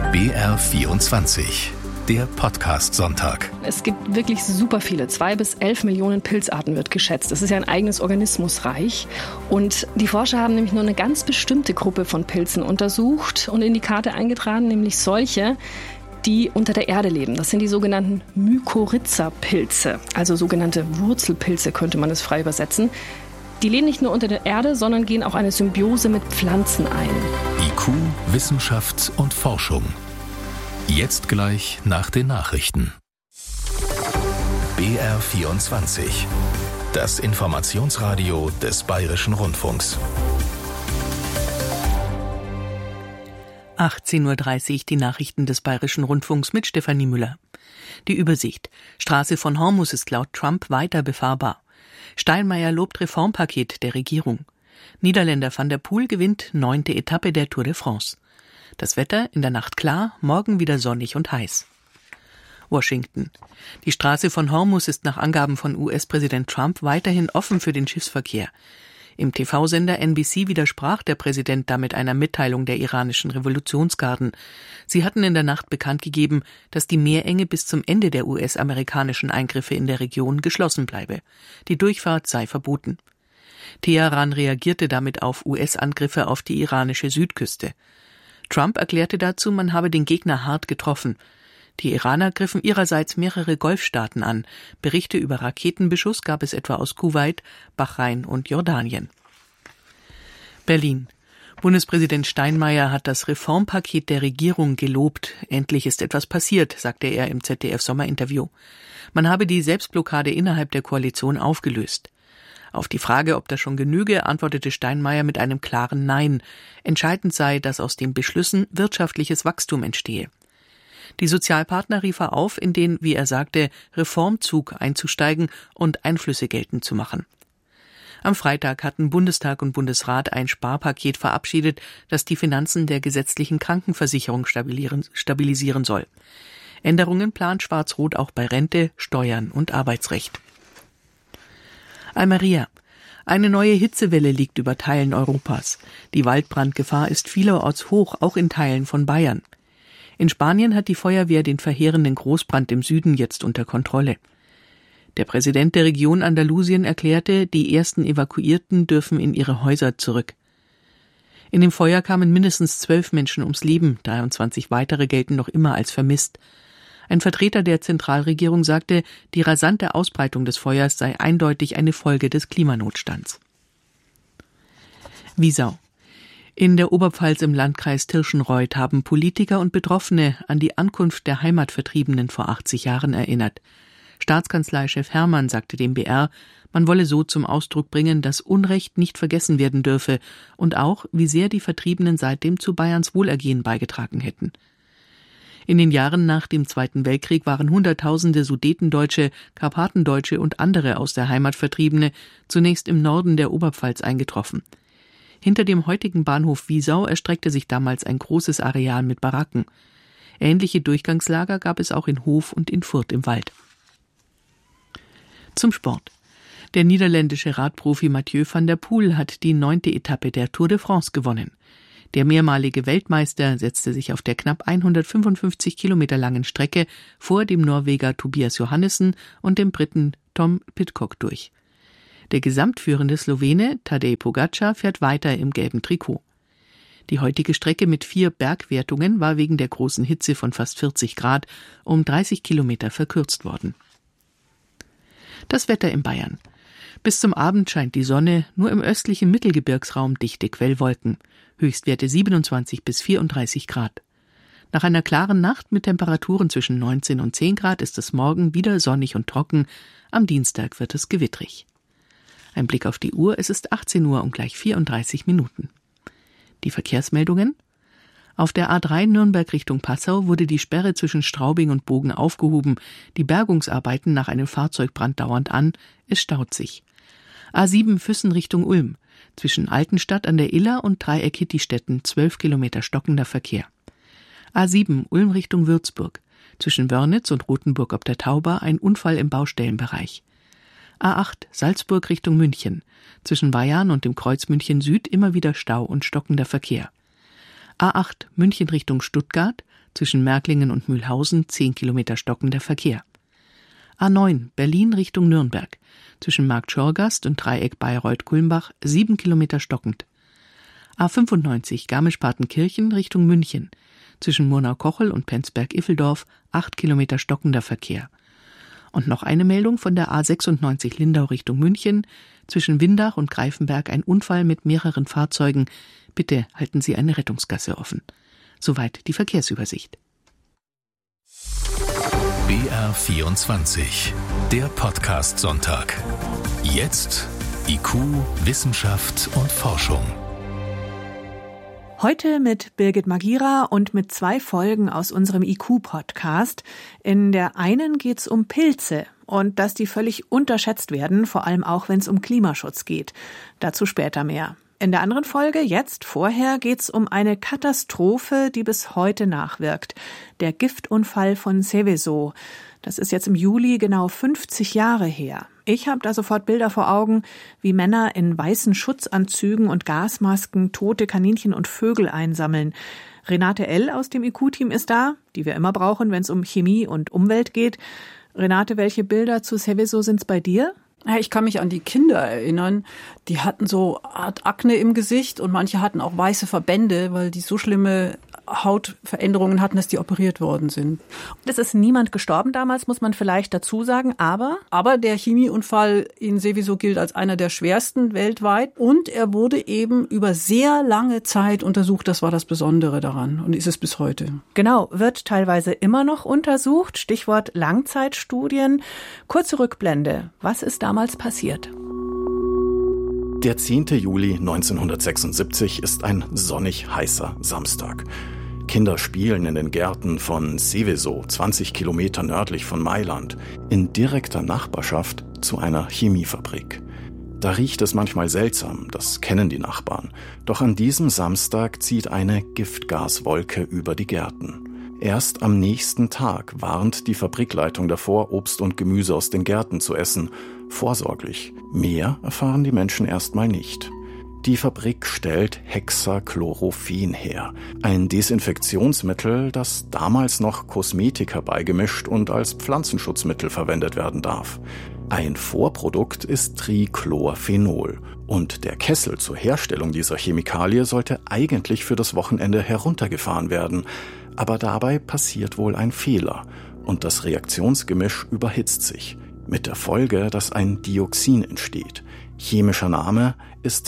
BR24, der Podcast-Sonntag. Es gibt wirklich super viele, 2 bis 11 Millionen Pilzarten wird geschätzt. Das ist ja ein eigenes Organismusreich. Und die Forscher haben nämlich nur eine ganz bestimmte Gruppe von Pilzen untersucht und in die Karte eingetragen, nämlich solche, die unter der Erde leben. Das sind die sogenannten Mykorrhiza-Pilze, also sogenannte Wurzelpilze könnte man es frei übersetzen. Die leben nicht nur unter der Erde, sondern gehen auch eine Symbiose mit Pflanzen ein. IQ, Wissenschaft und Forschung. Jetzt gleich nach den Nachrichten. BR24, das Informationsradio des Bayerischen Rundfunks. 18:30 Uhr die Nachrichten des Bayerischen Rundfunks mit Stefanie Müller. Die Übersicht. Straße von Hormuz ist laut Trump weiter befahrbar. Steinmeier lobt Reformpaket der Regierung. Niederländer Van der Poel gewinnt 9. Etappe der Tour de France. Das Wetter in der Nacht klar, morgen wieder sonnig und heiß. Washington. Die Straße von Hormuz ist nach Angaben von US-Präsident Trump weiterhin offen für den Schiffsverkehr. Im TV-Sender NBC widersprach der Präsident damit einer Mitteilung der iranischen Revolutionsgarden. Sie hatten in der Nacht bekannt gegeben, dass die Meerenge bis zum Ende der US-amerikanischen Eingriffe in der Region geschlossen bleibe. Die Durchfahrt sei verboten. Teheran reagierte damit auf US-Angriffe auf die iranische Südküste. Trump erklärte dazu, man habe den Gegner hart getroffen. Die Iraner griffen ihrerseits mehrere Golfstaaten an. Berichte über Raketenbeschuss gab es etwa aus Kuwait, Bahrain und Jordanien. Berlin. Bundespräsident Steinmeier hat das Reformpaket der Regierung gelobt. Endlich ist etwas passiert, sagte er im ZDF-Sommerinterview. Man habe die Selbstblockade innerhalb der Koalition aufgelöst. Auf die Frage, ob das schon genüge, antwortete Steinmeier mit einem klaren Nein. Entscheidend sei, dass aus den Beschlüssen wirtschaftliches Wachstum entstehe. Die Sozialpartner rief er auf, in den, wie er sagte, Reformzug einzusteigen und Einflüsse geltend zu machen. Am Freitag hatten Bundestag und Bundesrat ein Sparpaket verabschiedet, das die Finanzen der gesetzlichen Krankenversicherung stabilisieren soll. Änderungen plant Schwarz-Rot auch bei Rente, Steuern und Arbeitsrecht. Almería. Eine neue Hitzewelle liegt über Teilen Europas. Die Waldbrandgefahr ist vielerorts hoch, auch in Teilen von Bayern. In Spanien hat die Feuerwehr den verheerenden Großbrand im Süden jetzt unter Kontrolle. Der Präsident der Region Andalusien erklärte, die ersten Evakuierten dürfen in ihre Häuser zurück. In dem Feuer kamen mindestens 12 Menschen ums Leben, 23 weitere gelten noch immer als vermisst. Ein Vertreter der Zentralregierung sagte, die rasante Ausbreitung des Feuers sei eindeutig eine Folge des Klimanotstands. Wiesau. In der Oberpfalz im Landkreis Tirschenreuth haben Politiker und Betroffene an die Ankunft der Heimatvertriebenen vor 80 Jahren erinnert. Staatskanzleichef Hermann sagte dem BR, man wolle so zum Ausdruck bringen, dass Unrecht nicht vergessen werden dürfe und auch, wie sehr die Vertriebenen seitdem zu Bayerns Wohlergehen beigetragen hätten. In den Jahren nach dem Zweiten Weltkrieg waren Hunderttausende Sudetendeutsche, Karpatendeutsche und andere aus der Heimat Vertriebene zunächst im Norden der Oberpfalz eingetroffen. Hinter dem heutigen Bahnhof Wiesau erstreckte sich damals ein großes Areal mit Baracken. Ähnliche Durchgangslager gab es auch in Hof und in Furth im Wald. Zum Sport. Der niederländische Radprofi Mathieu van der Poel hat die 9. Etappe der Tour de France gewonnen. Der mehrmalige Weltmeister setzte sich auf der knapp 155 Kilometer langen Strecke vor dem Norweger Tobias Johannessen und dem Briten Tom Pidcock durch. Der gesamtführende Slowene Tadej Pogačar fährt weiter im gelben Trikot. Die heutige Strecke mit 4 Bergwertungen war wegen der großen Hitze von fast 40 Grad um 30 Kilometer verkürzt worden. Das Wetter in Bayern. Bis zum Abend scheint die Sonne, nur im östlichen Mittelgebirgsraum dichte Quellwolken. Höchstwerte 27 bis 34 Grad. Nach einer klaren Nacht mit Temperaturen zwischen 19 und 10 Grad ist es morgen wieder sonnig und trocken. Am Dienstag wird es gewittrig. Ein Blick auf die Uhr, es ist 18 Uhr und gleich 34 Minuten. Die Verkehrsmeldungen. Auf der A3 Nürnberg Richtung Passau wurde die Sperre zwischen Straubing und Bogen aufgehoben. Die Bergungsarbeiten nach einem Fahrzeugbrand dauern an. Es staut sich. A7 Füssen Richtung Ulm. Zwischen Altenstadt an der Iller und Dreieck Hittistetten 12 Kilometer stockender Verkehr. A7 Ulm Richtung Würzburg. Zwischen Wörnitz und Rothenburg ob der Tauber ein Unfall im Baustellenbereich. A8 Salzburg Richtung München. Zwischen Weyarn und dem Kreuz München Süd immer wieder Stau und stockender Verkehr. A8 München Richtung Stuttgart, zwischen Märklingen und Mühlhausen 10 Kilometer stockender Verkehr. A9 Berlin Richtung Nürnberg, zwischen Marktschorgast und Dreieck Bayreuth-Kulmbach 7 Kilometer stockend. A95 Garmisch-Partenkirchen Richtung München, zwischen Murnau-Kochel und Penzberg-Iffeldorf 8 Kilometer stockender Verkehr. Und noch eine Meldung von der A96 Lindau Richtung München, zwischen Windach und Greifenberg ein Unfall mit mehreren Fahrzeugen. Bitte halten Sie eine Rettungsgasse offen. Soweit die Verkehrsübersicht. BR24, der Podcast Sonntag. Jetzt IQ, Wissenschaft und Forschung. Heute mit Birgit Magira und mit 2 Folgen aus unserem IQ-Podcast. In der einen geht's um Pilze und dass die völlig unterschätzt werden, vor allem auch wenn es um Klimaschutz geht. Dazu später mehr. In der anderen Folge, jetzt vorher, geht's um eine Katastrophe, die bis heute nachwirkt. Der Giftunfall von Seveso. Das ist jetzt im Juli genau 50 Jahre her. Ich habe da sofort Bilder vor Augen, wie Männer in weißen Schutzanzügen und Gasmasken tote Kaninchen und Vögel einsammeln. Renate L. aus dem IQ-Team ist da, die wir immer brauchen, wenn es um Chemie und Umwelt geht. Renate, welche Bilder zu Seveso sind's bei dir? Ja, ich kann mich an die Kinder erinnern, die hatten so Art Akne im Gesicht und manche hatten auch weiße Verbände, weil die so schlimme Hautveränderungen hatten, dass die operiert worden sind. Es ist niemand gestorben damals, muss man vielleicht dazu sagen, aber der Chemieunfall in Seveso gilt als einer der schwersten weltweit und er wurde eben über sehr lange Zeit untersucht. Das war das Besondere daran und ist es bis heute. Genau, wird teilweise immer noch untersucht. Stichwort Langzeitstudien. Kurze Rückblende. Was ist damals passiert? Der 10. Juli 1976 ist ein sonnig heißer Samstag. Kinder spielen in den Gärten von Seveso, 20 Kilometer nördlich von Mailand, in direkter Nachbarschaft zu einer Chemiefabrik. Da riecht es manchmal seltsam, das kennen die Nachbarn. Doch an diesem Samstag zieht eine Giftgaswolke über die Gärten. Erst am nächsten Tag warnt die Fabrikleitung davor, Obst und Gemüse aus den Gärten zu essen. Vorsorglich. Mehr erfahren die Menschen erstmal nicht. Die Fabrik stellt Hexachlorophen her, ein Desinfektionsmittel, das damals noch Kosmetika beigemischt und als Pflanzenschutzmittel verwendet werden darf. Ein Vorprodukt ist Trichlorphenol und der Kessel zur Herstellung dieser Chemikalie sollte eigentlich für das Wochenende heruntergefahren werden, aber dabei passiert wohl ein Fehler und das Reaktionsgemisch überhitzt sich, mit der Folge, dass ein Dioxin entsteht. Chemischer Name ist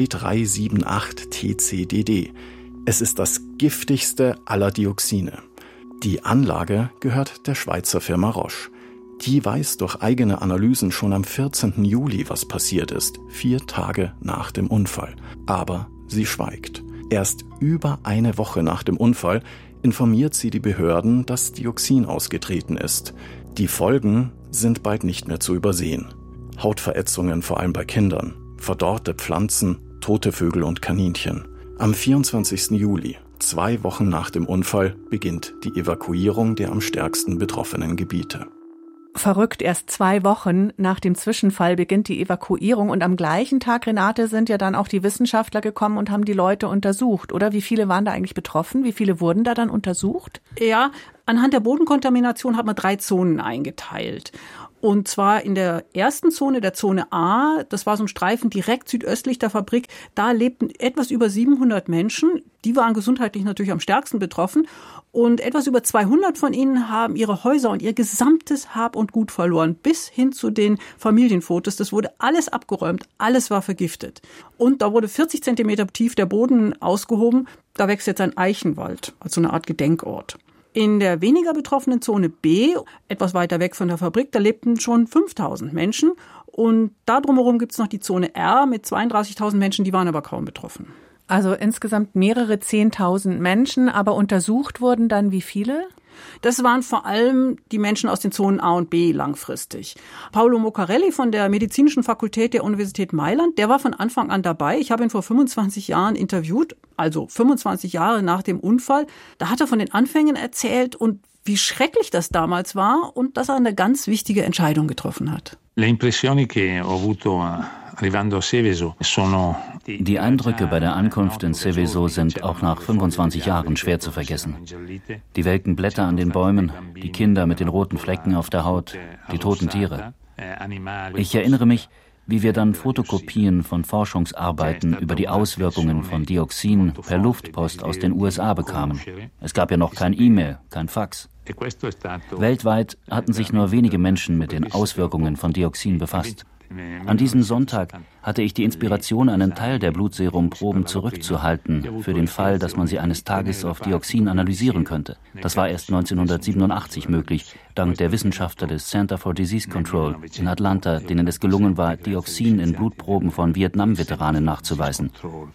2378-TCDD. Es ist das giftigste aller Dioxine. Die Anlage gehört der Schweizer Firma Roche. Die weiß durch eigene Analysen schon am 14. Juli, was passiert ist, 4 Tage nach dem Unfall. Aber sie schweigt. Erst über eine Woche nach dem Unfall informiert sie die Behörden, dass Dioxin ausgetreten ist. Die Folgen sind bald nicht mehr zu übersehen. Hautverätzungen vor allem bei Kindern, verdorrte Pflanzen, tote Vögel und Kaninchen. Am 24. Juli, 2 Wochen nach dem Unfall, beginnt die Evakuierung der am stärksten betroffenen Gebiete. Verrückt, erst 2 Wochen nach dem Zwischenfall beginnt die Evakuierung und am gleichen Tag, Renate, sind ja dann auch die Wissenschaftler gekommen und haben die Leute untersucht, oder? Wie viele waren da eigentlich betroffen? Wie viele wurden da dann untersucht? Ja, anhand der Bodenkontamination hat man 3 Zonen eingeteilt. Und zwar in der ersten Zone, der Zone A, das war so ein Streifen direkt südöstlich der Fabrik, da lebten etwas über 700 Menschen. Die waren gesundheitlich natürlich am stärksten betroffen. Und etwas über 200 von ihnen haben ihre Häuser und ihr gesamtes Hab und Gut verloren, bis hin zu den Familienfotos. Das wurde alles abgeräumt, alles war vergiftet. Und da wurde 40 Zentimeter tief der Boden ausgehoben. Da wächst jetzt ein Eichenwald, also eine Art Gedenkort. In der weniger betroffenen Zone B, etwas weiter weg von der Fabrik, da lebten schon 5.000 Menschen. Und da drumherum gibt es noch die Zone R mit 32.000 Menschen, die waren aber kaum betroffen. Also insgesamt mehrere 10.000 Menschen, aber untersucht wurden dann wie viele? Das waren vor allem die Menschen aus den Zonen A und B langfristig. Paolo Moccarelli von der Medizinischen Fakultät der Universität Mailand, der war von Anfang an dabei. Ich habe ihn vor 25 Jahren interviewt, also 25 Jahre nach dem Unfall. Da hat er von den Anfängen erzählt und wie schrecklich das damals war und dass er eine ganz wichtige Entscheidung getroffen hat. Le impressioni che ho avuto Die Eindrücke bei der Ankunft in Seveso sind auch nach 25 Jahren schwer zu vergessen. Die welken Blätter an den Bäumen, die Kinder mit den roten Flecken auf der Haut, die toten Tiere. Ich erinnere mich, wie wir dann Fotokopien von Forschungsarbeiten über die Auswirkungen von Dioxin per Luftpost aus den USA bekamen. Es gab ja noch kein E-Mail, kein Fax. Weltweit hatten sich nur wenige Menschen mit den Auswirkungen von Dioxin befasst. An diesem Sonntag hatte ich die Inspiration, einen Teil der Blutserumproben zurückzuhalten, für den Fall, dass man sie eines Tages auf Dioxin analysieren könnte. Das war erst 1987 möglich, dank der Wissenschaftler des Center for Disease Control in Atlanta, denen es gelungen war, Dioxin in Blutproben von Vietnam-Veteranen nachzuweisen.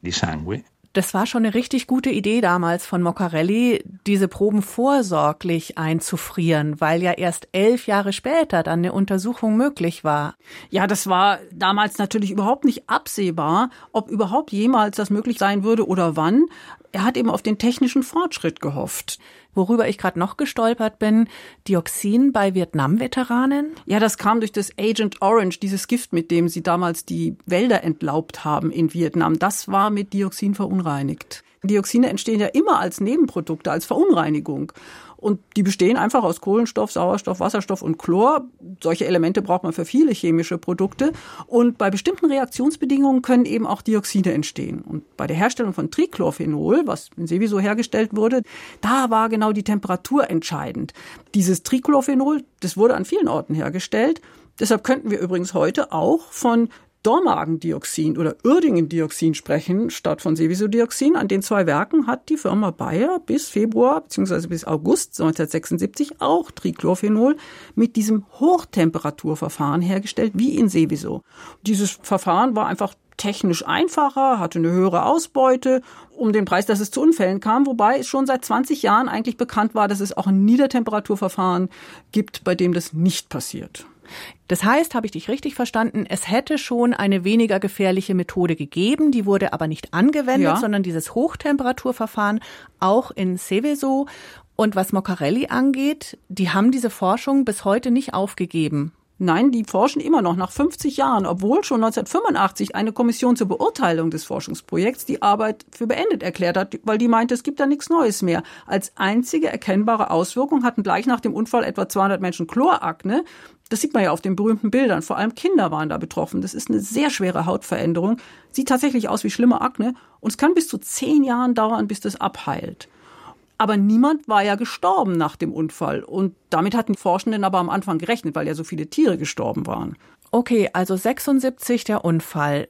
Das war schon eine richtig gute Idee damals von Moccarelli, diese Proben vorsorglich einzufrieren, weil ja erst 11 Jahre später dann eine Untersuchung möglich war. Ja, das war damals natürlich überhaupt nicht absehbar, ob überhaupt jemals das möglich sein würde oder wann. Er hat eben auf den technischen Fortschritt gehofft. Worüber ich gerade noch gestolpert bin, Dioxin bei Vietnam-Veteranen? Ja, das kam durch das Agent Orange, dieses Gift, mit dem sie damals die Wälder entlaubt haben in Vietnam. Das war mit Dioxin verunreinigt. Dioxine entstehen ja immer als Nebenprodukte, als Verunreinigung. Und die bestehen einfach aus Kohlenstoff, Sauerstoff, Wasserstoff und Chlor. Solche Elemente braucht man für viele chemische Produkte. Und bei bestimmten Reaktionsbedingungen können eben auch Dioxine entstehen. Und bei der Herstellung von Trichlorphenol, was in Seveso hergestellt wurde, da war genau die Temperatur entscheidend. Dieses Trichlorphenol, das wurde an vielen Orten hergestellt. Deshalb könnten wir übrigens heute auch von Dormagendioxin oder Uerdingen-Dioxin sprechen, statt von Seveso-Dioxin. An den 2 Werken hat die Firma Bayer bis Februar bzw. bis August 1976 auch Trichlorphenol mit diesem Hochtemperaturverfahren hergestellt, wie in Seveso. Dieses Verfahren war einfach technisch einfacher, hatte eine höhere Ausbeute, um den Preis, dass es zu Unfällen kam, wobei es schon seit 20 Jahren eigentlich bekannt war, dass es auch ein Niedertemperaturverfahren gibt, bei dem das nicht passiert. Das heißt, habe ich dich richtig verstanden, es hätte schon eine weniger gefährliche Methode gegeben, die wurde aber nicht angewendet, sondern dieses Hochtemperaturverfahren auch in Seveso. Und was Moccarelli angeht, die haben diese Forschung bis heute nicht aufgegeben. Nein, die forschen immer noch nach 50 Jahren, obwohl schon 1985 eine Kommission zur Beurteilung des Forschungsprojekts die Arbeit für beendet erklärt hat, weil die meinte, es gibt da nichts Neues mehr. Als einzige erkennbare Auswirkung hatten gleich nach dem Unfall etwa 200 Menschen Chlorakne. Das sieht man ja auf den berühmten Bildern. Vor allem Kinder waren da betroffen. Das ist eine sehr schwere Hautveränderung. Sieht tatsächlich aus wie schlimme Akne. Und es kann bis zu 10 Jahren dauern, bis das abheilt. Aber niemand war ja gestorben nach dem Unfall. Und damit hatten die Forschenden aber am Anfang gerechnet, weil ja so viele Tiere gestorben waren. Okay, also 76 der Unfall.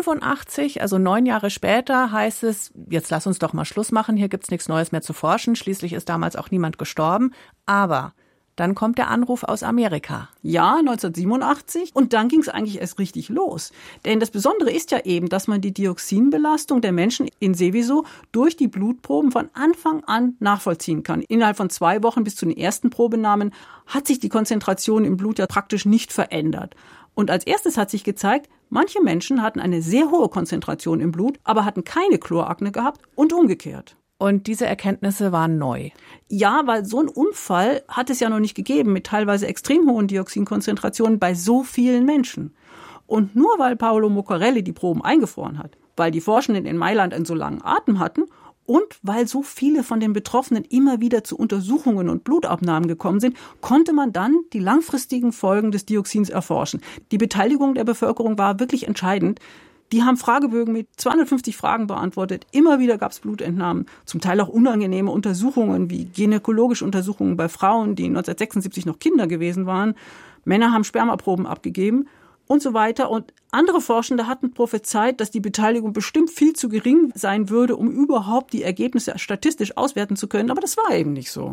85, also 9 Jahre später, heißt es, jetzt lass uns doch mal Schluss machen, hier gibt's nichts Neues mehr zu forschen. Schließlich ist damals auch niemand gestorben. Aber dann kommt der Anruf aus Amerika. Ja, 1987. Und dann ging es eigentlich erst richtig los. Denn das Besondere ist ja eben, dass man die Dioxinbelastung der Menschen in Seveso durch die Blutproben von Anfang an nachvollziehen kann. Innerhalb von 2 Wochen bis zu den ersten Probenahmen hat sich die Konzentration im Blut ja praktisch nicht verändert. Und als erstes hat sich gezeigt, manche Menschen hatten eine sehr hohe Konzentration im Blut, aber hatten keine Chlorakne gehabt und umgekehrt. Und diese Erkenntnisse waren neu. Ja, weil so ein Unfall hat es ja noch nicht gegeben mit teilweise extrem hohen Dioxinkonzentrationen bei so vielen Menschen. Und nur weil Paolo Moccarelli die Proben eingefroren hat, weil die Forschenden in Mailand einen so langen Atem hatten und weil so viele von den Betroffenen immer wieder zu Untersuchungen und Blutabnahmen gekommen sind, konnte man dann die langfristigen Folgen des Dioxins erforschen. Die Beteiligung der Bevölkerung war wirklich entscheidend. Die haben Fragebögen mit 250 Fragen beantwortet. Immer wieder gab es Blutentnahmen, zum Teil auch unangenehme Untersuchungen wie gynäkologische Untersuchungen bei Frauen, die 1976 noch Kinder gewesen waren. Männer haben Spermaproben abgegeben und so weiter. Und andere Forschende hatten prophezeit, dass die Beteiligung bestimmt viel zu gering sein würde, um überhaupt die Ergebnisse statistisch auswerten zu können. Aber das war eben nicht so.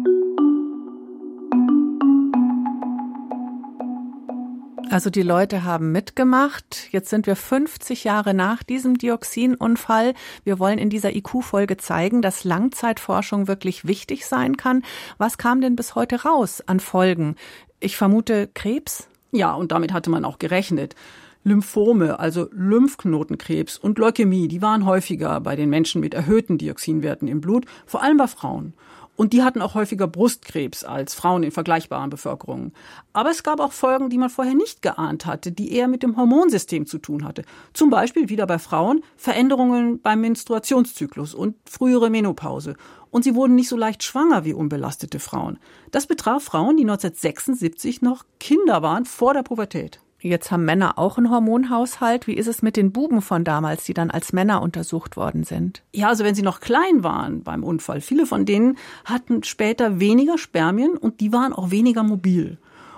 Also die Leute haben mitgemacht. Jetzt sind wir 50 Jahre nach diesem Dioxinunfall. Wir wollen in dieser IQ-Folge zeigen, dass Langzeitforschung wirklich wichtig sein kann. Was kam denn bis heute raus an Folgen? Ich vermute Krebs? Ja, und damit hatte man auch gerechnet. Lymphome, also Lymphknotenkrebs und Leukämie, die waren häufiger bei den Menschen mit erhöhten Dioxinwerten im Blut, vor allem bei Frauen. Und die hatten auch häufiger Brustkrebs als Frauen in vergleichbaren Bevölkerungen. Aber es gab auch Folgen, die man vorher nicht geahnt hatte, die eher mit dem Hormonsystem zu tun hatte. Zum Beispiel wieder bei Frauen Veränderungen beim Menstruationszyklus und frühere Menopause. Und sie wurden nicht so leicht schwanger wie unbelastete Frauen. Das betraf Frauen, die 1976 noch Kinder waren vor der Pubertät. Jetzt haben Männer auch einen Hormonhaushalt. Wie ist es mit den Buben von damals, die dann als Männer untersucht worden sind? Ja, also wenn sie noch klein waren beim Unfall, viele von denen hatten später weniger Spermien und die waren auch weniger mobil.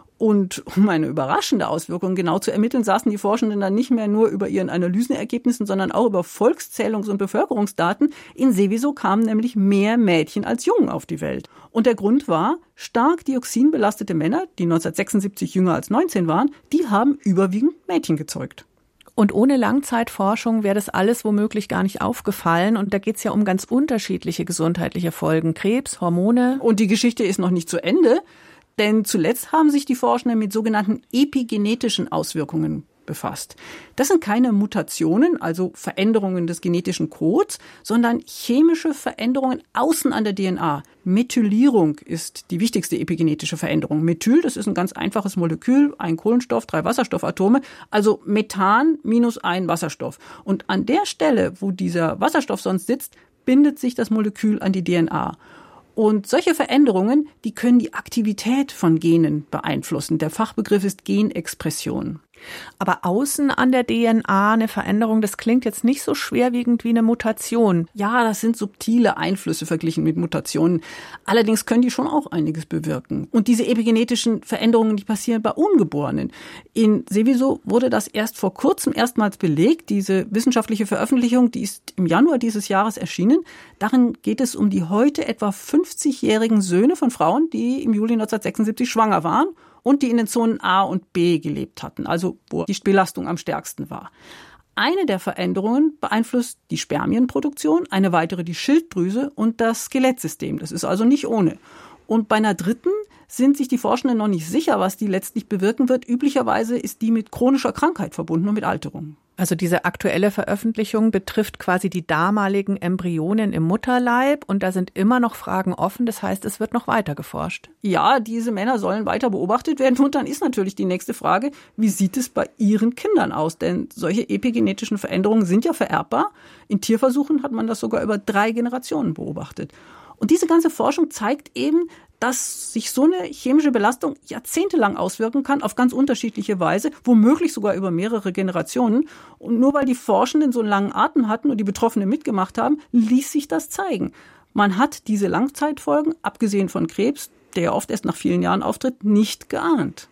Und um eine überraschende Auswirkung genau zu ermitteln, saßen die Forschenden dann nicht mehr nur über ihren Analysenergebnissen, sondern auch über Volkszählungs- und Bevölkerungsdaten. In Seveso kamen nämlich mehr Mädchen als Jungen auf die Welt. Und der Grund war, stark dioxinbelastete Männer, die 1976 jünger als 19 waren, die haben überwiegend Mädchen gezeugt. Und ohne Langzeitforschung wäre das alles womöglich gar nicht aufgefallen. Und da geht es ja um ganz unterschiedliche gesundheitliche Folgen. Krebs, Hormone. Und die Geschichte ist noch nicht zu Ende. Denn zuletzt haben sich die Forschenden mit sogenannten epigenetischen Auswirkungen befasst. Das sind keine Mutationen, also Veränderungen des genetischen Codes, sondern chemische Veränderungen außen an der DNA. Methylierung ist die wichtigste epigenetische Veränderung. Methyl, das ist ein ganz einfaches Molekül, ein Kohlenstoff, 3 Wasserstoffatome, also Methan minus ein Wasserstoff. Und an der Stelle, wo dieser Wasserstoff sonst sitzt, bindet sich das Molekül an die DNA. Und solche Veränderungen, die können die Aktivität von Genen beeinflussen. Der Fachbegriff ist Genexpression. Aber außen an der DNA eine Veränderung, das klingt jetzt nicht so schwerwiegend wie eine Mutation. Ja, das sind subtile Einflüsse verglichen mit Mutationen. Allerdings können die schon auch einiges bewirken. Und diese epigenetischen Veränderungen, die passieren bei Ungeborenen. In Seveso wurde das erst vor kurzem erstmals belegt. Diese wissenschaftliche Veröffentlichung, die ist im Januar dieses Jahres erschienen. Darin geht es um die heute etwa 50-jährigen Söhne von Frauen, die im Juli 1976 schwanger waren und die in den Zonen A und B gelebt hatten, also wo die Belastung am stärksten war. Eine der Veränderungen beeinflusst die Spermienproduktion, eine weitere die Schilddrüse und das Skelettsystem. Das ist also nicht ohne. Und bei einer dritten sind sich die Forschenden noch nicht sicher, was die letztlich bewirken wird. Üblicherweise ist die mit chronischer Krankheit verbunden und mit Alterung. Also diese aktuelle Veröffentlichung betrifft quasi die damaligen Embryonen im Mutterleib und da sind immer noch Fragen offen. Das heißt, es wird noch weiter geforscht. Ja, diese Männer sollen weiter beobachtet werden. Und dann ist natürlich die nächste Frage, wie sieht es bei ihren Kindern aus? Denn solche epigenetischen Veränderungen sind ja vererbbar. In Tierversuchen hat man das sogar über 3 Generationen beobachtet. Und diese ganze Forschung zeigt eben, dass sich so eine chemische Belastung jahrzehntelang auswirken kann, auf ganz unterschiedliche Weise, womöglich sogar über mehrere Generationen. Und nur weil die Forschenden so einen langen Atem hatten und die Betroffenen mitgemacht haben, ließ sich das zeigen. Man hat diese Langzeitfolgen, abgesehen von Krebs, der ja oft erst nach vielen Jahren auftritt, nicht geahnt.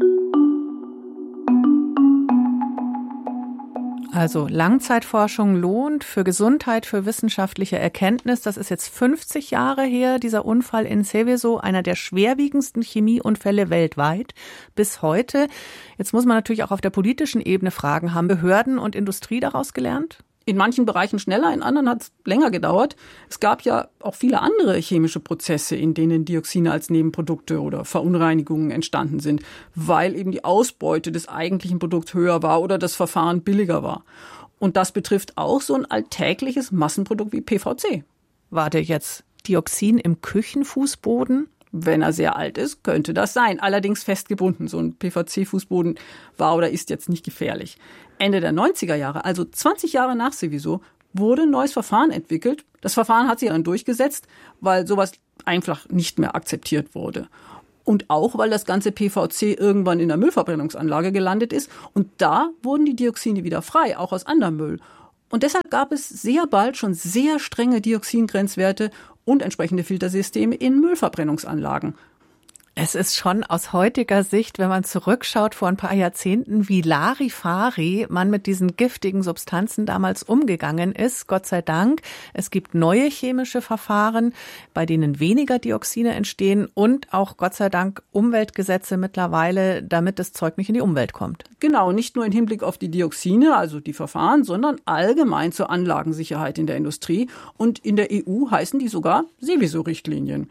Also Langzeitforschung lohnt für Gesundheit, für wissenschaftliche Erkenntnis. Das ist jetzt 50 Jahre her, dieser Unfall in Seveso, einer der schwerwiegendsten Chemieunfälle weltweit bis heute. Jetzt muss man natürlich auch auf der politischen Ebene fragen, haben Behörden und Industrie daraus gelernt? In manchen Bereichen schneller, in anderen hat es länger gedauert. Es gab ja auch viele andere chemische Prozesse, in denen Dioxine als Nebenprodukte oder Verunreinigungen entstanden sind, weil eben die Ausbeute des eigentlichen Produkts höher war oder das Verfahren billiger war. Und das betrifft auch so ein alltägliches Massenprodukt wie PVC. Warte jetzt, Dioxin im Küchenfußboden? Wenn er sehr alt ist, könnte das sein. Allerdings festgebunden. So ein PVC-Fußboden war oder ist jetzt nicht gefährlich. Ende der 90er Jahre, also 20 Jahre nach Seveso, wurde ein neues Verfahren entwickelt. Das Verfahren hat sich dann durchgesetzt, weil sowas einfach nicht mehr akzeptiert wurde. Und auch, weil das ganze PVC irgendwann in der Müllverbrennungsanlage gelandet ist. Und da wurden die Dioxine wieder frei, auch aus anderem Müll. Und deshalb gab es sehr bald schon sehr strenge Dioxingrenzwerte und entsprechende Filtersysteme in Müllverbrennungsanlagen. Es ist schon aus heutiger Sicht, wenn man zurückschaut vor ein paar Jahrzehnten, wie Larifari man mit diesen giftigen Substanzen damals umgegangen ist. Gott sei Dank. Es gibt neue chemische Verfahren, bei denen weniger Dioxine entstehen und auch Gott sei Dank Umweltgesetze mittlerweile, damit das Zeug nicht in die Umwelt kommt. Genau, nicht nur im Hinblick auf die Dioxine, also die Verfahren, sondern allgemein zur Anlagensicherheit in der Industrie. Und in der EU heißen die sogar Seveso-Richtlinien.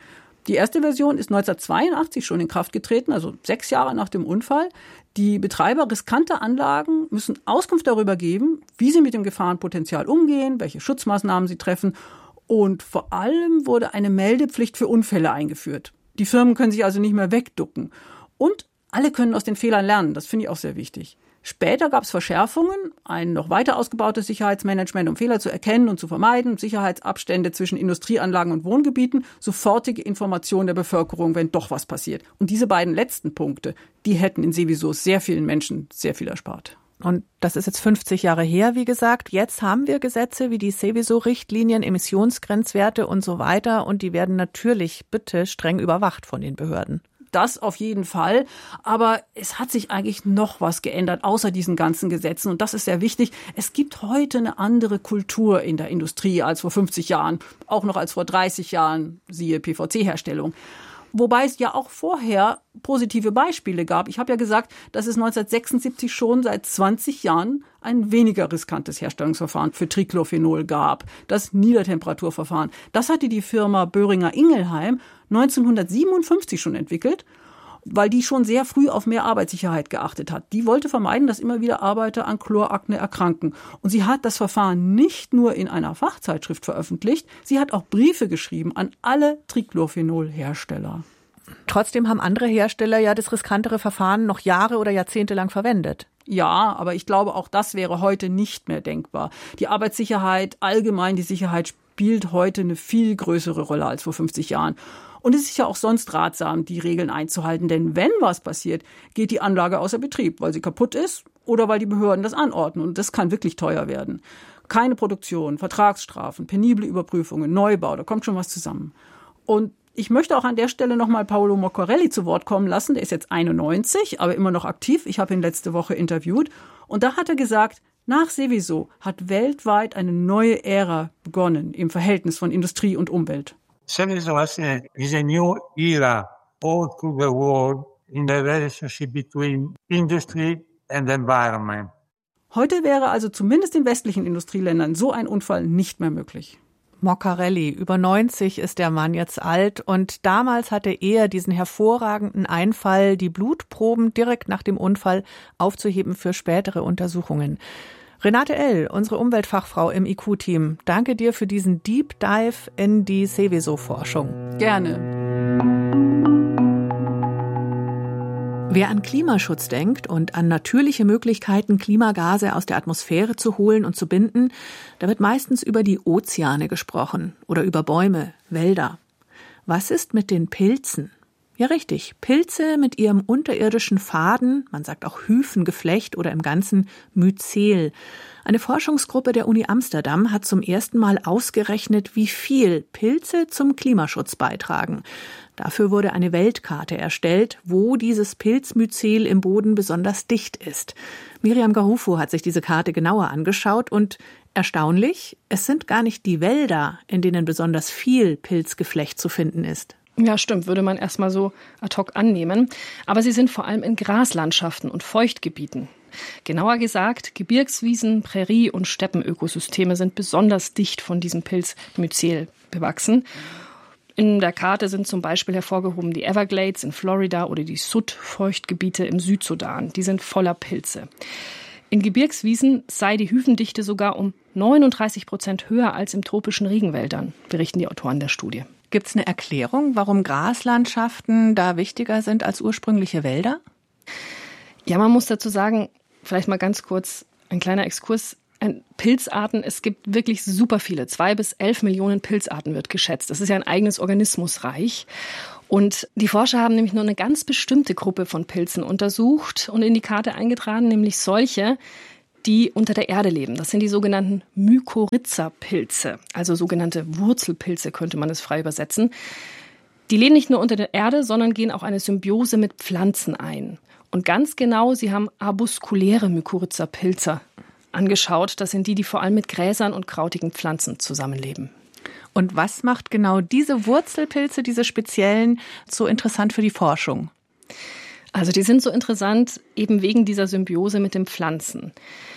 Die erste Version ist 1982 schon in Kraft getreten, also 6 Jahre nach dem Unfall. Die Betreiber riskanter Anlagen müssen Auskunft darüber geben, wie sie mit dem Gefahrenpotenzial umgehen, welche Schutzmaßnahmen sie treffen. Und vor allem wurde eine Meldepflicht für Unfälle eingeführt. Die Firmen können sich also nicht mehr wegducken. Und alle können aus den Fehlern lernen. Das finde ich auch sehr wichtig. Später gab es Verschärfungen, ein noch weiter ausgebautes Sicherheitsmanagement, um Fehler zu erkennen und zu vermeiden, Sicherheitsabstände zwischen Industrieanlagen und Wohngebieten, sofortige Information der Bevölkerung, wenn doch was passiert. Und diese beiden letzten Punkte, die hätten in Seveso sehr vielen Menschen sehr viel erspart. Und das ist jetzt 50 Jahre her, wie gesagt. Jetzt haben wir Gesetze wie die Seveso-Richtlinien, Emissionsgrenzwerte und so weiter. Und die werden natürlich bitte streng überwacht von den Behörden. Das auf jeden Fall. Aber es hat sich eigentlich noch was geändert, außer diesen ganzen Gesetzen. Und das ist sehr wichtig. Es gibt heute eine andere Kultur in der Industrie als vor 50 Jahren, auch noch als vor 30 Jahren, siehe PVC-Herstellung. Wobei es ja auch vorher positive Beispiele gab. Ich habe ja gesagt, dass es 1976 schon seit 20 Jahren ein weniger riskantes Herstellungsverfahren für Trichlorphenol gab. Das Niedertemperaturverfahren. Das hatte die Firma Boehringer Ingelheim 1957 schon entwickelt, weil die schon sehr früh auf mehr Arbeitssicherheit geachtet hat. Die wollte vermeiden, dass immer wieder Arbeiter an Chlorakne erkranken. Und sie hat das Verfahren nicht nur in einer Fachzeitschrift veröffentlicht, sie hat auch Briefe geschrieben an alle Trichlorphenol-Hersteller. Trotzdem haben andere Hersteller ja das riskantere Verfahren noch Jahre oder Jahrzehnte lang verwendet. Ja, aber ich glaube, auch das wäre heute nicht mehr denkbar. Die Arbeitssicherheit, allgemein die Sicherheit spielt heute eine viel größere Rolle als vor 50 Jahren. Und es ist ja auch sonst ratsam, die Regeln einzuhalten, denn wenn was passiert, geht die Anlage außer Betrieb, weil sie kaputt ist oder weil die Behörden das anordnen. Und das kann wirklich teuer werden. Keine Produktion, Vertragsstrafen, penible Überprüfungen, Neubau, da kommt schon was zusammen. Und ich möchte auch an der Stelle nochmal Paolo Moccarelli zu Wort kommen lassen. Der ist jetzt 91, aber immer noch aktiv. Ich habe ihn letzte Woche interviewt. Und da hat er gesagt, nach Seveso hat weltweit eine neue Ära begonnen im Verhältnis von Industrie und Umwelt. Seveso is a new era all through the world in the relationship between industry and environment. Heute wäre also zumindest in westlichen Industrieländern so ein Unfall nicht mehr möglich. Moccarelli, über 90 ist der Mann jetzt alt und damals hatte er diesen hervorragenden Einfall, die Blutproben direkt nach dem Unfall aufzuheben für spätere Untersuchungen. Renate L., unsere Umweltfachfrau im IQ-Team, danke dir für diesen Deep Dive in die Seveso-Forschung. Gerne. Wer an Klimaschutz denkt und an natürliche Möglichkeiten, Klimagase aus der Atmosphäre zu holen und zu binden, da wird meistens über die Ozeane gesprochen oder über Bäume, Wälder. Was ist mit den Pilzen? Ja, richtig. Pilze mit ihrem unterirdischen Faden, man sagt auch Hyphengeflecht oder im Ganzen Myzel. Eine Forschungsgruppe der Uni Amsterdam hat zum ersten Mal ausgerechnet, wie viel Pilze zum Klimaschutz beitragen. Dafür wurde eine Weltkarte erstellt, wo dieses Pilzmyzel im Boden besonders dicht ist. Miriam Garufo hat sich diese Karte genauer angeschaut und erstaunlich, es sind gar nicht die Wälder, in denen besonders viel Pilzgeflecht zu finden ist. Ja, stimmt, würde man erstmal so ad hoc annehmen. Aber sie sind vor allem in Graslandschaften und Feuchtgebieten. Genauer gesagt, Gebirgswiesen, Prärie- und Steppenökosysteme sind besonders dicht von diesem Pilz Myzel bewachsen. In der Karte sind zum Beispiel hervorgehoben die Everglades in Florida oder die Sud-Feuchtgebiete im Südsudan. Die sind voller Pilze. In Gebirgswiesen sei die Hyphendichte sogar um 39% höher als in tropischen Regenwäldern, berichten die Autoren der Studie. Gibt es eine Erklärung, warum Graslandschaften da wichtiger sind als ursprüngliche Wälder? Ja, man muss dazu sagen, vielleicht mal ganz kurz ein kleiner Exkurs. Pilzarten, es gibt wirklich super viele. 2 bis 11 Millionen Pilzarten wird geschätzt. Das ist ja ein eigenes Organismusreich. Und die Forscher haben nämlich nur eine ganz bestimmte Gruppe von Pilzen untersucht und in die Karte eingetragen, nämlich solche, die unter der Erde leben. Das sind die sogenannten Mykorrhiza-Pilze, also sogenannte Wurzelpilze, könnte man es frei übersetzen. Die leben nicht nur unter der Erde, sondern gehen auch eine Symbiose mit Pflanzen ein. Und ganz genau, sie haben arbuskuläre Mykorrhiza-Pilze angeschaut. Das sind die vor allem mit Gräsern und krautigen Pflanzen zusammenleben. Und was macht genau diese Wurzelpilze, diese speziellen, so interessant für die Forschung? Also die sind so interessant eben wegen dieser Symbiose mit den Pflanzen.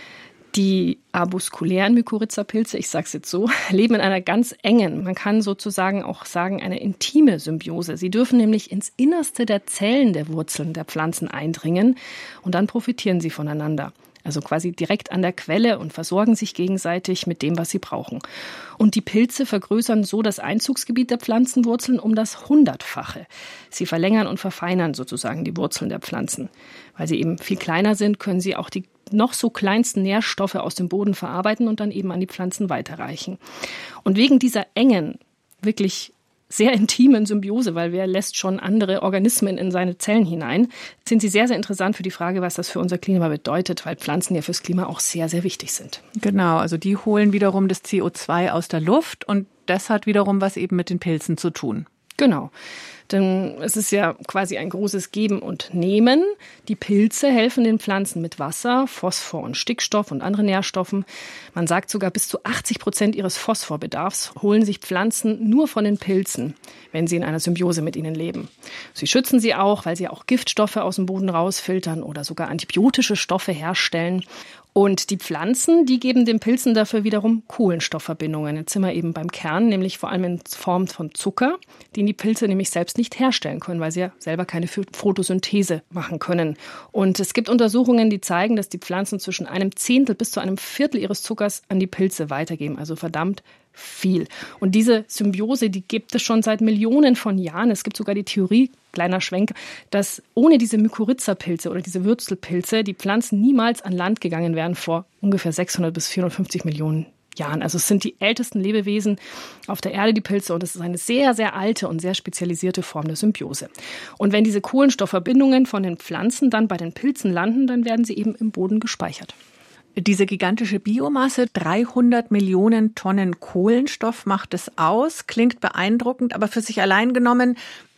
Die arbuskulären Mykorrhiza-Pilze, ich sage es jetzt so, leben in einer ganz engen, man kann sozusagen auch sagen, eine intime Symbiose. Sie dürfen nämlich ins Innerste der Zellen der Wurzeln der Pflanzen eindringen und dann profitieren sie voneinander. Also quasi direkt an der Quelle und versorgen sich gegenseitig mit dem, was sie brauchen. Und die Pilze vergrößern so das Einzugsgebiet der Pflanzenwurzeln um das 100-fache. Sie verlängern und verfeinern sozusagen die Wurzeln der Pflanzen. Weil sie eben viel kleiner sind, können sie auch die noch so kleinsten Nährstoffe aus dem Boden verarbeiten und dann eben an die Pflanzen weiterreichen. Und wegen dieser engen, wirklich sehr intimen Symbiose, weil wer lässt schon andere Organismen in seine Zellen hinein, sind sie sehr, sehr interessant für die Frage, was das für unser Klima bedeutet, weil Pflanzen ja fürs Klima auch sehr, sehr wichtig sind. Genau, also die holen wiederum das CO2 aus der Luft und das hat wiederum was eben mit den Pilzen zu tun. Genau. Denn es ist ja quasi ein großes Geben und Nehmen. Die Pilze helfen den Pflanzen mit Wasser, Phosphor und Stickstoff und anderen Nährstoffen. Man sagt sogar, bis zu 80% ihres Phosphorbedarfs holen sich Pflanzen nur von den Pilzen, wenn sie in einer Symbiose mit ihnen leben. Sie schützen sie auch, weil sie auch Giftstoffe aus dem Boden rausfiltern oder sogar antibiotische Stoffe herstellen. Und die Pflanzen, die geben den Pilzen dafür wiederum Kohlenstoffverbindungen. Jetzt sind wir eben beim Kern, nämlich vor allem in Form von Zucker, den die Pilze nämlich selbst nicht herstellen können, weil sie ja selber keine Photosynthese machen können. Und es gibt Untersuchungen, die zeigen, dass die Pflanzen zwischen einem Zehntel bis zu einem Viertel ihres Zuckers an die Pilze weitergeben. Also verdammt viel. Und diese Symbiose, die gibt es schon seit Millionen von Jahren. Es gibt sogar die Theorie, kleiner Schwenk, dass ohne diese Mykorrhiza-Pilze oder diese Würzelpilze die Pflanzen niemals an Land gegangen wären vor ungefähr 600 bis 450 Millionen Jahren. Also es sind die ältesten Lebewesen auf der Erde, die Pilze, und es ist eine sehr, sehr alte und sehr spezialisierte Form der Symbiose. Und wenn diese Kohlenstoffverbindungen von den Pflanzen dann bei den Pilzen landen, dann werden sie eben im Boden gespeichert. Diese gigantische Biomasse, 300 Millionen Tonnen Kohlenstoff macht es aus. Klingt beeindruckend, aber für sich allein genommen,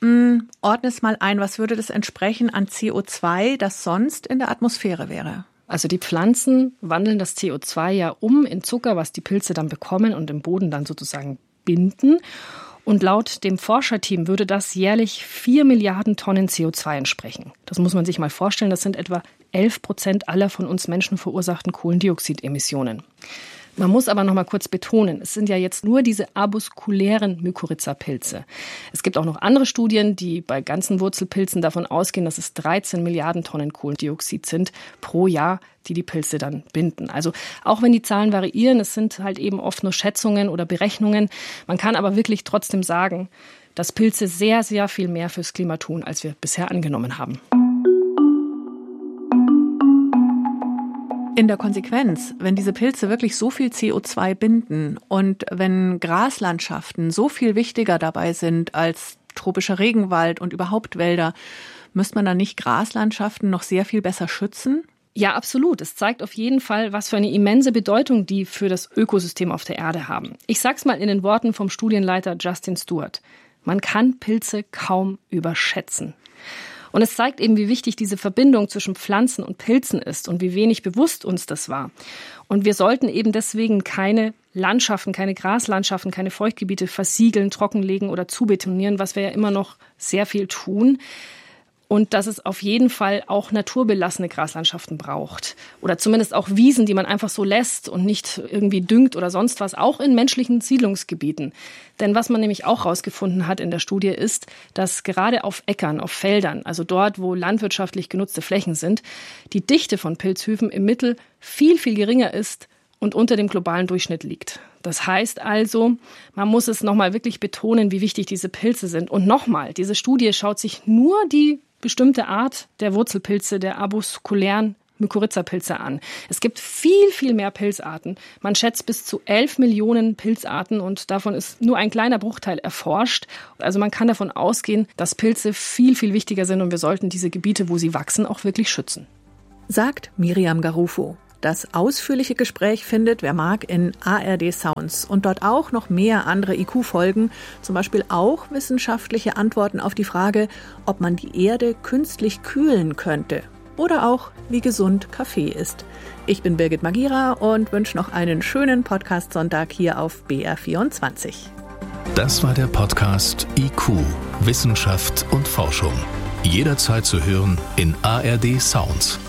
ordne es mal ein. Was würde das entsprechen an CO2, das sonst in der Atmosphäre wäre? Also die Pflanzen wandeln das CO2 ja um in Zucker, was die Pilze dann bekommen und im Boden dann sozusagen binden. Und laut dem Forscherteam würde das jährlich 4 Milliarden Tonnen CO2 entsprechen. Das muss man sich mal vorstellen. Das sind etwa 11% aller von uns Menschen verursachten Kohlendioxidemissionen. Man muss aber noch mal kurz betonen, es sind ja jetzt nur diese arbuskulären Mykorrhiza-Pilze. Es gibt auch noch andere Studien, die bei ganzen Wurzelpilzen davon ausgehen, dass es 13 Milliarden Tonnen Kohlendioxid sind pro Jahr, die die Pilze dann binden. Also auch wenn die Zahlen variieren, es sind halt eben oft nur Schätzungen oder Berechnungen. Man kann aber wirklich trotzdem sagen, dass Pilze sehr, sehr viel mehr fürs Klima tun, als wir bisher angenommen haben. In der Konsequenz, wenn diese Pilze wirklich so viel CO2 binden und wenn Graslandschaften so viel wichtiger dabei sind als tropischer Regenwald und überhaupt Wälder, müsste man dann nicht Graslandschaften noch sehr viel besser schützen? Ja, absolut. Es zeigt auf jeden Fall, was für eine immense Bedeutung die für das Ökosystem auf der Erde haben. Ich sag's mal in den Worten vom Studienleiter Justin Stewart. Man kann Pilze kaum überschätzen. Und es zeigt eben, wie wichtig diese Verbindung zwischen Pflanzen und Pilzen ist und wie wenig bewusst uns das war. Und wir sollten eben deswegen keine Landschaften, keine Graslandschaften, keine Feuchtgebiete versiegeln, trockenlegen oder zubetonieren, was wir ja immer noch sehr viel tun. Und dass es auf jeden Fall auch naturbelassene Graslandschaften braucht. Oder zumindest auch Wiesen, die man einfach so lässt und nicht irgendwie düngt oder sonst was, auch in menschlichen Siedlungsgebieten. Denn was man nämlich auch rausgefunden hat in der Studie ist, dass gerade auf Äckern, auf Feldern, also dort, wo landwirtschaftlich genutzte Flächen sind, die Dichte von Pilzhüfen im Mittel viel, viel geringer ist und unter dem globalen Durchschnitt liegt. Das heißt also, man muss es nochmal wirklich betonen, wie wichtig diese Pilze sind. Und nochmal, diese Studie schaut sich nur die bestimmte Art der Wurzelpilze, der arbuskulären Mykorrhiza-Pilze an. Es gibt viel, viel mehr Pilzarten. Man schätzt bis zu 11 Millionen Pilzarten und davon ist nur ein kleiner Bruchteil erforscht. Also man kann davon ausgehen, dass Pilze viel, viel wichtiger sind und wir sollten diese Gebiete, wo sie wachsen, auch wirklich schützen. Sagt Miriam Garufo. Das ausführliche Gespräch findet, wer mag, in ARD Sounds und dort auch noch mehr andere IQ-Folgen, zum Beispiel auch wissenschaftliche Antworten auf die Frage, ob man die Erde künstlich kühlen könnte oder auch, wie gesund Kaffee ist. Ich bin Birgit Magira und wünsche noch einen schönen Podcast-Sonntag hier auf BR24. Das war der Podcast IQ, Wissenschaft und Forschung. Jederzeit zu hören in ARD Sounds.